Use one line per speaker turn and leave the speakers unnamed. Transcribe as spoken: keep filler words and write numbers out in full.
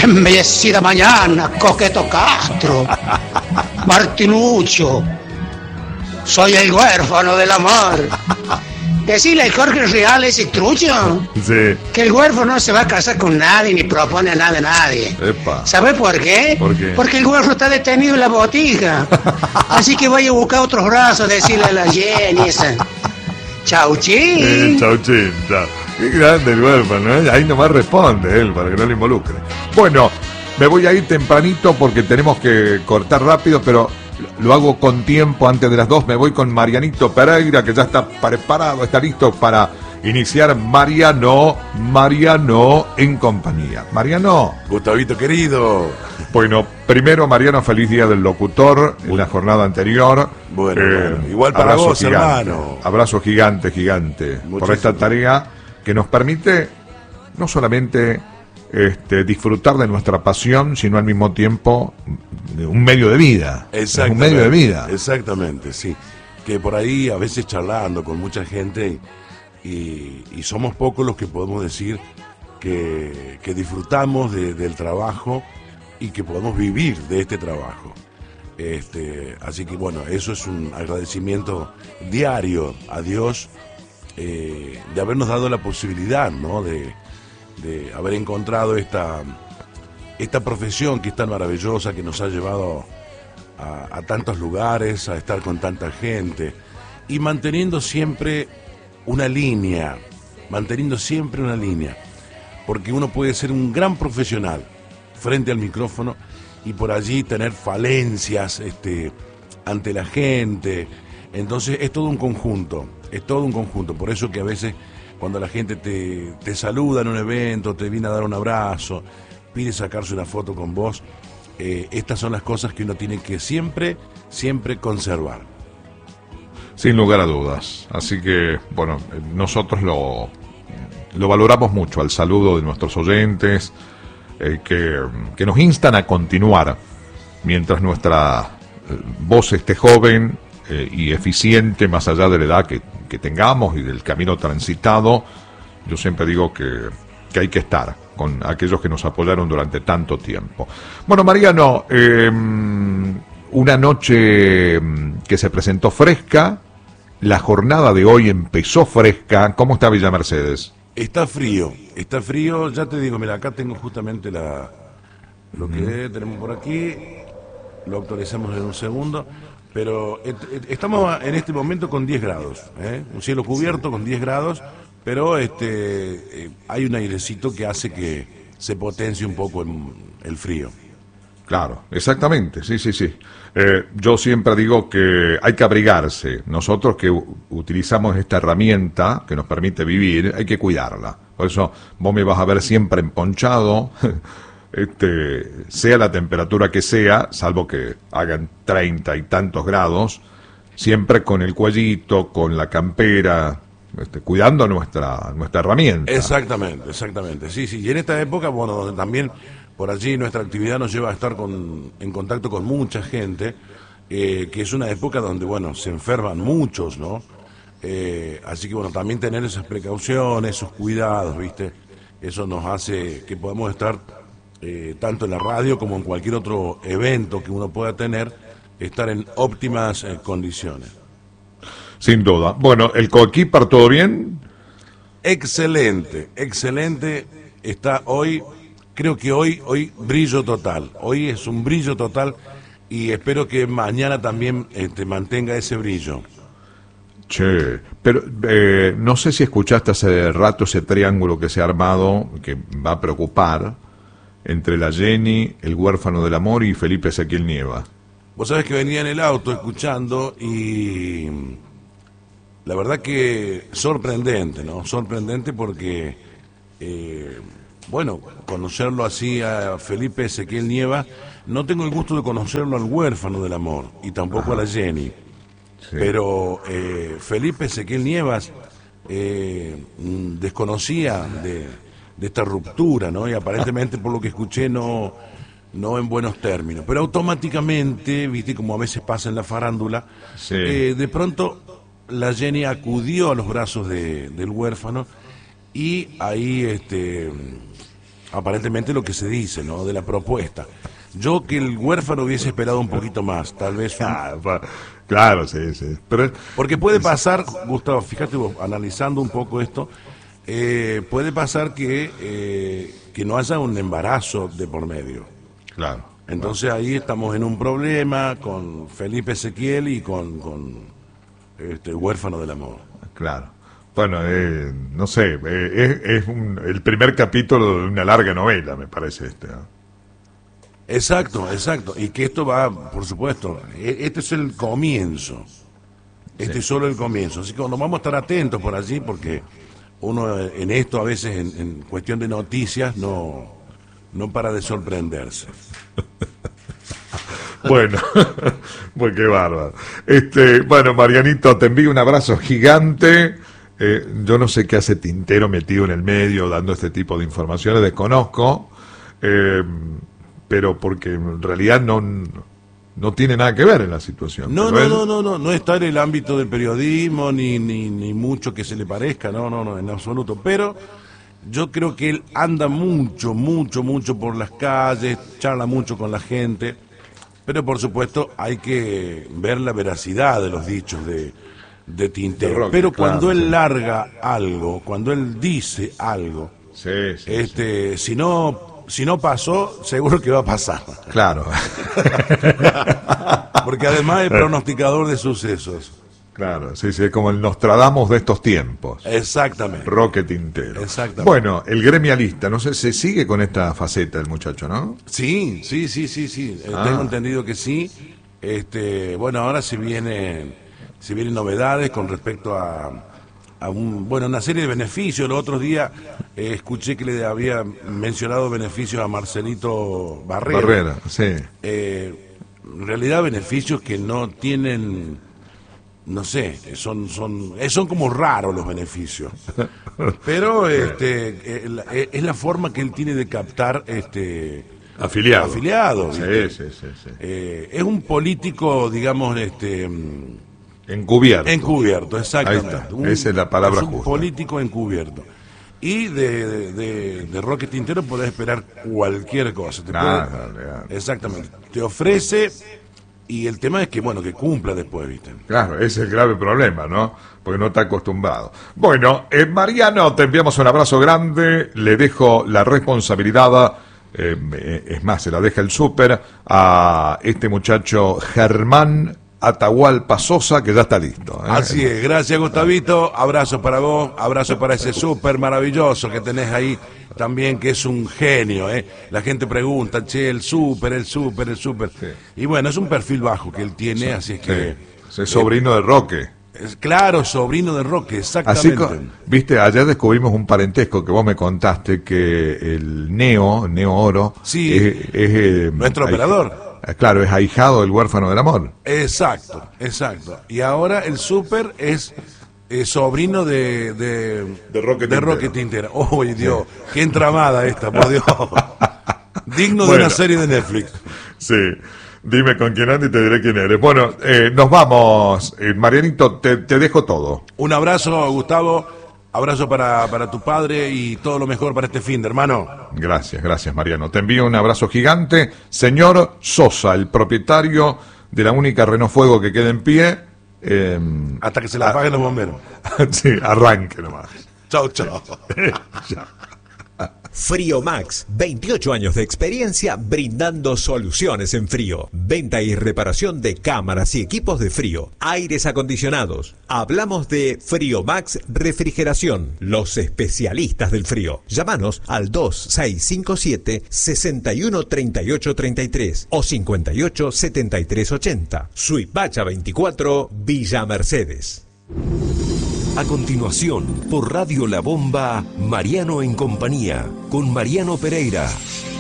Embellecida mañana, Coqueto Castro, Martinucho, soy el huérfano del amor. Decirle al Jorge Real ese trucho,
sí,
que el huérfano no se va a casar con nadie ni propone a nada a nadie.
Epa.
¿Sabe por qué?
¿Por qué?
Porque el huérfano está detenido en la botica. Así que vaya a buscar otros brazos, decirle a la Jenny esa. Chauchín.
Eh, chauchín, chao. Qué grande el huérfano, ¿eh? Ahí nomás responde él para que no le involucre. Bueno, me voy a ir tempranito porque tenemos que cortar rápido, pero lo hago con tiempo. Antes de las dos me voy con Marianito Pereira, que ya está preparado, está listo para iniciar Mariano, Mariano en compañía. Mariano.
Gustavito querido.
Bueno, primero, Mariano, feliz día del locutor en la jornada anterior.
Bueno, eh, bueno igual para vos,
gigante,
hermano.
Abrazo gigante, gigante, Muchísimo. Por esta tarea que nos permite no solamente este, disfrutar de nuestra pasión, sino al mismo tiempo un medio de vida.
Exactamente.
Un medio de vida.
Exactamente, sí. Que por ahí a veces charlando con mucha gente y, y somos pocos los que podemos decir que, que disfrutamos de, del trabajo y que podemos vivir de este trabajo. Este, así que bueno, eso es un agradecimiento diario a Dios eh, de habernos dado la posibilidad, ¿no? de, de haber encontrado esta, esta profesión que es tan maravillosa, que nos ha llevado a, a tantos lugares, a estar con tanta gente y manteniendo siempre una línea, manteniendo siempre una línea, porque uno puede ser un gran profesional frente al micrófono y por allí tener falencias este, ante la gente. Entonces es todo un conjunto, es todo un conjunto. Por eso que a veces cuando la gente te, te saluda en un evento, te viene a dar un abrazo, pide sacarse una foto con vos, eh, estas son las cosas que uno tiene que siempre, siempre conservar.
Sin lugar a dudas. Así que, bueno, nosotros lo, lo valoramos mucho, al saludo de nuestros oyentes, Eh, que, que nos instan a continuar mientras nuestra eh, voz esté joven eh, y eficiente, más allá de la edad que, que tengamos y del camino transitado. Yo siempre digo que, que hay que estar con aquellos que nos apoyaron durante tanto tiempo. Bueno, Mariano, eh, una noche que se presentó fresca, la jornada de hoy empezó fresca. ¿Cómo está Villa Mercedes?
Está frío, está frío, ya te digo, mira, acá tengo justamente la lo que mm. tenemos por aquí, lo actualizamos en un segundo, pero et, et, estamos en este momento con diez grados, ¿eh? Un cielo cubierto con diez grados, pero este eh, hay un airecito que hace que se potencie un poco el, el frío.
Claro, exactamente, sí, sí, sí. Eh, yo siempre digo que hay que abrigarse. Nosotros que u- utilizamos esta herramienta que nos permite vivir, hay que cuidarla. Por eso vos me vas a ver siempre emponchado, este, sea la temperatura que sea, salvo que hagan treinta y tantos grados, siempre con el cuellito, con la campera, este, cuidando nuestra, nuestra herramienta.
Exactamente, exactamente. Sí, sí. Y en esta época, bueno, donde también por allí nuestra actividad nos lleva a estar con, en contacto con mucha gente, eh, que es una época donde, bueno, se enferman muchos, ¿no? Eh, así que, bueno, también tener esas precauciones, esos cuidados, ¿viste? Eso nos hace que podamos estar, eh, tanto en la radio como en cualquier otro evento que uno pueda tener, estar en óptimas eh, condiciones.
Sin duda. Bueno, ¿el coequiper todo bien?
Excelente, excelente. Está hoy... Creo que hoy, hoy brillo total, hoy es un brillo total y espero que mañana también este, mantenga ese brillo.
Che, pero eh, no sé si escuchaste hace rato ese triángulo que se ha armado, que va a preocupar, entre la Jenny, el huérfano del amor y Felipe Ezequiel Nieva.
Vos sabés que venía en el auto escuchando y la verdad que sorprendente, ¿no? Sorprendente porque... Eh, Bueno, conocerlo así a Felipe Ezequiel Nieva, no tengo el gusto de conocerlo al huérfano del amor y tampoco Ajá. a la Jenny, sí. Pero eh, Felipe Ezequiel Nievas eh, desconocía de, de esta ruptura, ¿no? Y aparentemente por lo que escuché no, no en buenos términos, pero automáticamente, viste como a veces pasa en la farándula, sí. eh, de pronto la Jenny acudió a los brazos de, del huérfano y ahí este aparentemente lo que se dice, ¿no? De la propuesta. Yo que el huérfano hubiese esperado un poquito más, tal vez. Un...
Ah, claro, sí, sí. Pero,
porque puede pasar, Gustavo, fíjate vos, analizando un poco esto, eh, puede pasar que, eh, que no haya un embarazo de por medio.
Claro.
Entonces claro. Ahí estamos en un problema con Felipe Ezequiel y con, con este, el huérfano del amor.
Claro. Bueno, eh, no sé, eh, es, es un, el primer capítulo de una larga novela, me parece este, ¿no?
Exacto, exacto. Y que esto va, por supuesto, este es el comienzo. Este sí. Es solo el comienzo. Así que nos vamos a estar atentos por allí porque uno en esto a veces en, en cuestión de noticias no, no para de sorprenderse.
Bueno, pues qué bárbaro. Este, bueno, Marianito, te envío un abrazo gigante. Eh, yo no sé qué hace Tintero metido en el medio dando este tipo de informaciones, desconozco. Eh, pero porque en realidad no, no tiene nada que ver en la situación.
No, no,
él...
no, no, no, no está en el ámbito del periodismo, ni, ni, ni mucho que se le parezca, no, no, no, en absoluto. Pero yo creo que él anda mucho, mucho, mucho por las calles, charla mucho con la gente, pero por supuesto hay que ver la veracidad de los dichos de, de Tintero. De Roque, pero cuando claro, él sí. larga algo, cuando él dice algo,
sí, sí,
este, sí. si no... Si no pasó, seguro que va a pasar.
Claro.
Porque además es pronosticador de sucesos.
Claro, sí, sí, es como el Nostradamus de estos tiempos.
Exactamente.
Roque Tintero.
Exactamente.
Bueno, el gremialista, no sé, se sigue con esta faceta el muchacho, ¿no?
Sí, sí, sí, sí, sí. Ah. Tengo entendido que sí. Este, bueno, ahora se vienen, se vienen novedades con respecto a... A un, bueno, una serie de beneficios. Los otros días eh, escuché que le había mencionado beneficios a Marcelito Barrera.
Barrera, sí.
Eh, en realidad beneficios que no tienen, no sé, son son son como raros los beneficios. Pero este eh, es la forma que él tiene de captar este
afiliados.
Afiliados.
Sí, sí, sí, sí.
Eh, es un político, digamos, este
encubierto.
Encubierto, exactamente.
Un, Esa es la palabra
es un
justa.
Político encubierto. Y de, de, de, de Roque Tintero podés esperar cualquier cosa. Te
nah,
puede,
dale, dale.
Exactamente. Te ofrece y el tema es que, bueno, que cumpla después, ¿viste?
Claro, ese es el grave problema, ¿no? Porque no está acostumbrado. Bueno, eh, Mariano, te enviamos un abrazo grande. Le dejo la responsabilidad, eh, es más, se la deja el súper a este muchacho Germán Atahualpa Sosa, que ya está listo, ¿eh?
Así es, gracias Gustavito, abrazo para vos, abrazo para ese súper maravilloso que tenés ahí también, que es un genio, ¿eh? La gente pregunta, che, el súper, el súper, el súper, sí. Y bueno, es un perfil bajo que él tiene, sí, así es que...
Sí. Es sobrino eh, de Roque.
Es, claro, sobrino de Roque, exactamente.
Así, viste, ayer descubrimos un parentesco que vos me contaste, que el Neo, Neo Oro,
sí,
es, es eh,
nuestro
ahí,
operador.
Claro, es ahijado del huérfano del amor.
Exacto, exacto. Y ahora el súper es eh, sobrino de de,
de Roque
de Roque Tintero. ¡Oh, Dios! Sí. ¡Qué entramada esta, por Dios! Digno
bueno,
de una serie de Netflix.
Sí. Dime con quién anda y te diré quién eres. Bueno, eh, nos vamos. Eh, Marianito, te, te dejo todo.
Un abrazo, Gustavo. Abrazo para, para tu padre y todo lo mejor para este fin de hermano.
Gracias, gracias Mariano. Te envío un abrazo gigante. Señor Sosa, el propietario de la única Renault Fuego que queda en pie. Eh,
Hasta que se la apaguen los bomberos.
Sí, arranque nomás.
Chau, chau.
Chao.
Frío Max, veintiocho años de experiencia brindando soluciones en frío. Venta y reparación de cámaras y equipos de frío, aires acondicionados. Hablamos de Frío Max Refrigeración, los especialistas del frío. Llámanos al dos seis cinco siete, seis uno tres ocho tres tres o cinco ocho siete tres ocho cero. Suipacha veinticuatro, Villa Mercedes.
A continuación, por Radio La Bomba, Mariano en compañía, con Mariano Pereira.